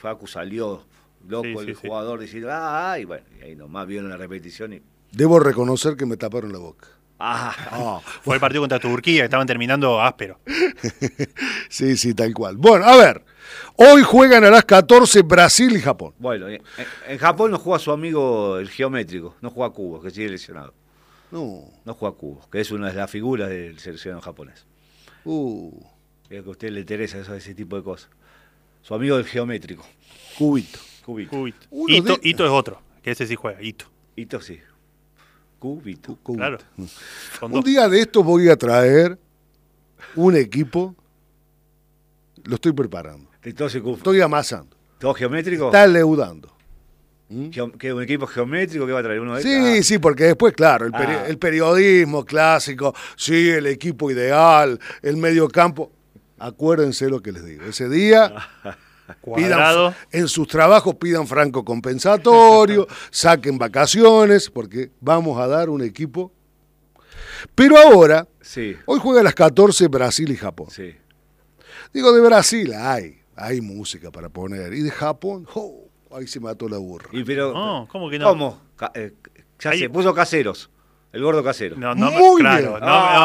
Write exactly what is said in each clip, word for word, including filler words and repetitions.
Facu salió loco Sí, el sí, sí. jugador diciendo, ah, y bueno, y ahí nomás vieron la repetición y... Debo reconocer que me taparon la boca. Ah, Ah, Fue el partido contra Turquía, que estaban terminando áspero. sí, sí, tal cual. Bueno, a ver. Hoy juegan a las catorce Brasil y Japón. bueno, en, en Japón no juega su amigo el geométrico, no juega Cubo, que sigue lesionado. No. No juega Cubo, que es una de las figuras del seleccionado japonés. Uh, Creo que a usted le interesa eso, ese tipo de cosas. Su amigo el geométrico, cubito. Cubito. Cubito. Uno Ito, de- Ito es otro, que ese sí juega, Ito. Ito sí. Cubito. Cubito. Claro. Son Un dos. día de estos voy a traer un equipo. Lo estoy preparando. De todo, ese cu- Estoy amasando. todo geométrico. Está leudando. Geo- ¿Qué, un equipo geométrico que va a traer uno de Sí, estos? sí, porque después, claro, el, peri- Ah. el periodismo clásico, sí, el equipo ideal, el mediocampo. Acuérdense lo que les digo. Ese día, pidan, Cuadrado. en sus trabajos pidan franco compensatorio, saquen vacaciones, porque vamos a dar un equipo. Pero ahora, Sí, hoy juega a las catorce Brasil y Japón. sí. Digo, de Brasil hay, hay música para poner. Y de Japón, oh, ahí se mató la burra. Y pero, No, ¿cómo que no? ¿Cómo? Ca- eh, ya Ahí- se puso Caseros. El gordo Casero. No, no, Muy claro, bien. no,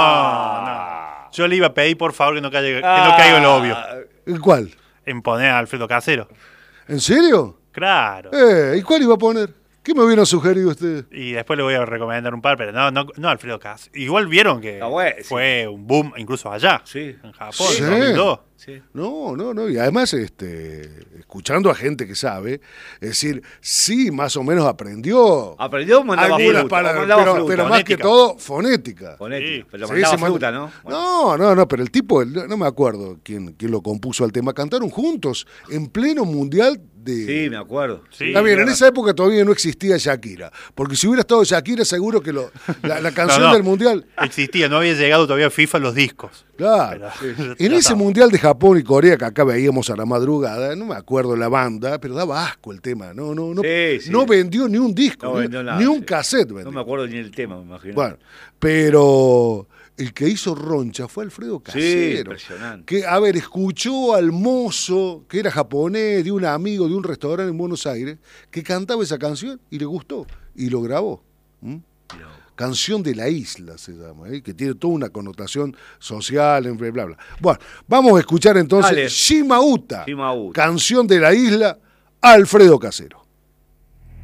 Ah. no, no. Yo le iba a pedir, por favor, que no caiga, que no caiga en lo obvio. Ah, ¿El cuál? En poner a Alfredo Casero. ¿En serio? Claro. Eh, ¿Y cuál iba a poner? ¿Qué me hubiera sugerido usted? Y después le voy a recomendar un par, pero no, no, no Alfredo Casero. Igual vieron que Ah, bueno, sí. fue un boom incluso allá, Sí. en Japón, Sí. en dos mil dos. Sí. No, no, no. Y además, este, escuchando a gente que sabe, es decir, sí, más o menos aprendió. Aprendió, mandaba algunas fruta. palabras, mandaba pero, fruta. pero más fonética. que todo, fonética. Fonética, Sí. pero Sí, mandaba se mandó- fruta, ¿no? Bueno. No, no, no, pero el tipo, el- no me acuerdo quién, quién lo compuso al tema. Cantaron juntos en pleno mundial de. Sí, me acuerdo. Sí. Está bien, en claro. esa época todavía no existía Shakira, porque si hubiera estado Shakira seguro que lo, la, la canción No, no. del mundial, Existía, no había llegado todavía a FIFA los discos. claro. Pero- En ya ese estaba. mundial de Japón y Corea que acá veíamos a la madrugada, no me acuerdo la banda, pero daba asco el tema, no, no, no, Sí, sí. no vendió ni un disco, No ni, vendió nada, ni un sí. cassette No vendió. me acuerdo ni el tema, me imagino. Bueno, pero el que hizo Roncha fue Alfredo sí, Casero. impresionante. Que, a ver, escuchó al mozo, que era japonés, de un amigo de un restaurante en Buenos Aires, que cantaba esa canción y le gustó, y lo grabó. ¿Mm? Canción de la isla se llama, ¿eh? Que tiene toda una connotación social, en bla, bla, bla. Bueno, vamos a escuchar entonces Dale. Shimauta, Shimauta. Canción de la isla, Alfredo Casero.